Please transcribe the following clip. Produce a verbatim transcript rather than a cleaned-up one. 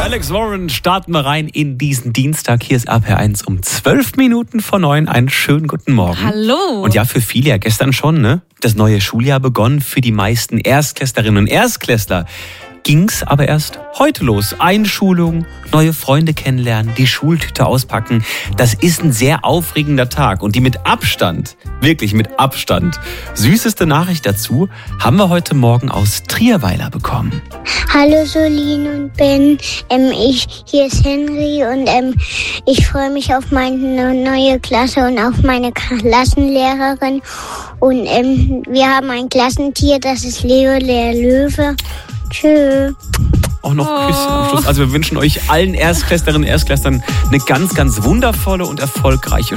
Alex Warren, starten wir rein in diesen Dienstag. Hier ist R P R eins um zwölf Minuten vor neun. Einen schönen guten Morgen. Hallo. Und ja, für viele ja gestern schon, ne? Das neue Schuljahr begonnen. Für die meisten Erstklässlerinnen und Erstklässler ging's aber erst heute los. Einschulung, neue Freunde kennenlernen, die Schultüte auspacken. Das ist ein sehr aufregender Tag. Und die mit Abstand, wirklich mit Abstand, süßeste Nachricht dazu haben wir heute Morgen aus Trierweiler bekommen. Hallo Solin und Ben, ähm, ich, hier ist Henry und ähm, ich freue mich auf meine neue Klasse und auf meine Klassenlehrerin. Und ähm, wir haben ein Klassentier, das ist Leo der Löwe. Tschö. Auch noch oh. Küsse am Schluss. Also wir wünschen euch allen Erstklässlerinnen und Erstklässlern eine ganz, ganz wundervolle und erfolgreiche